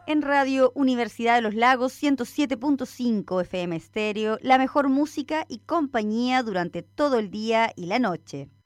En Radio Universidad de los Lagos 107.5 FM Estéreo, la mejor música y compañía durante todo el día y la noche.